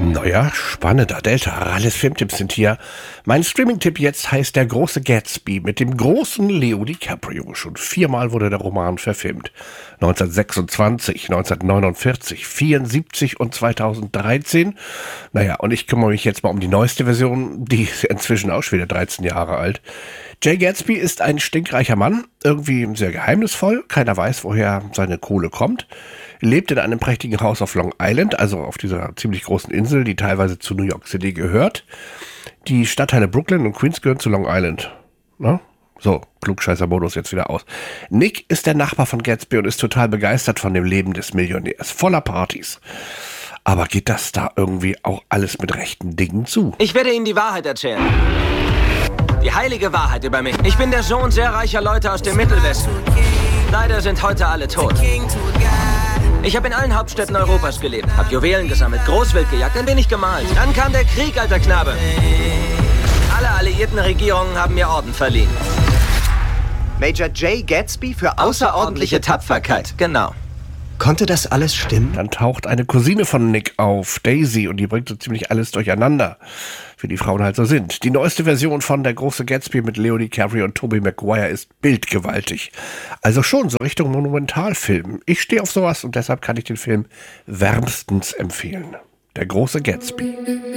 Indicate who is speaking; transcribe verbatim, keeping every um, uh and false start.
Speaker 1: Naja, spannender Delta. Alles Filmtipps sind hier. Mein Streaming-Tipp jetzt heißt Der große Gatsby mit dem großen Leo DiCaprio. Schon viermal wurde der Roman verfilmt. neunzehnhundertsechsundzwanzig, neunzehnhundertneunundvierzig, vierundsiebzig und zweitausenddreizehn. Naja, und ich kümmere mich jetzt mal um die neueste Version. Die ist inzwischen auch schon wieder dreizehn Jahre alt. Jay Gatsby ist ein stinkreicher Mann, irgendwie sehr geheimnisvoll. Keiner weiß, woher seine Kohle kommt. Lebt in einem prächtigen Haus auf Long Island, also auf dieser ziemlich großen Insel, die teilweise zu New York City gehört. Die Stadtteile Brooklyn und Queens gehören zu Long Island. Na? So, Klugscheißer-Modus jetzt wieder aus. Nick ist der Nachbar von Gatsby und ist total begeistert von dem Leben des Millionärs. Voller Partys. Aber geht das da irgendwie auch alles mit rechten Dingen zu?
Speaker 2: Ich werde Ihnen die Wahrheit erzählen. Die heilige Wahrheit über mich. Ich bin der Sohn sehr reicher Leute aus dem Mittelwesten. Leider sind heute alle tot. Ich habe in allen Hauptstädten Europas gelebt, habe Juwelen gesammelt, Großwild gejagt, ein wenig gemalt. Dann kam der Krieg, alter Knabe. Alle alliierten Regierungen haben mir Orden verliehen.
Speaker 3: Major Jay Gatsby für außerordentliche Tapferkeit.
Speaker 2: Genau.
Speaker 3: Konnte das alles stimmen?
Speaker 1: Dann taucht eine Cousine von Nick auf, Daisy, und die bringt so ziemlich alles durcheinander, wie die Frauen halt so sind. Die neueste Version von Der große Gatsby mit Leo DiCaprio und Tobey Maguire ist bildgewaltig. Also schon so Richtung Monumentalfilm. Ich stehe auf sowas und deshalb kann ich den Film wärmstens empfehlen. Der große Gatsby.